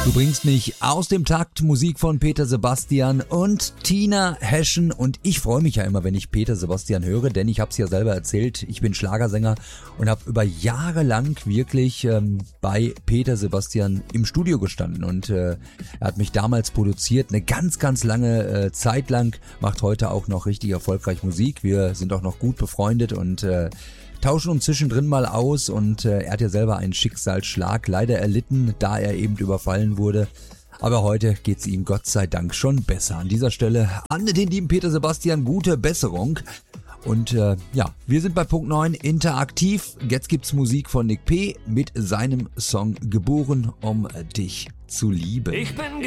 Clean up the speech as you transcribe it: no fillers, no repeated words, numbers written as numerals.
Du bringst mich aus dem Takt, Musik von Peter Sebastian und Tina Heschen, und ich freue mich ja immer, wenn ich Peter Sebastian höre, denn ich habe es ja selber erzählt, ich bin Schlagersänger und habe über Jahre lang wirklich bei Peter Sebastian im Studio gestanden, und er hat mich damals produziert, eine ganz, ganz lange Zeit lang, macht heute auch noch richtig erfolgreich Musik, wir sind auch noch gut befreundet und tauschen uns zwischendrin mal aus, und er hat ja selber einen Schicksalsschlag leider erlitten, da er eben überfallen wurde. Aber heute geht's ihm Gott sei Dank schon besser. An dieser Stelle an den lieben Peter Sebastian gute Besserung. Und wir sind bei Punkt 9 interaktiv. Jetzt gibt's Musik von Nick P. mit seinem Song Geboren, um dich zu lieben. Ich bin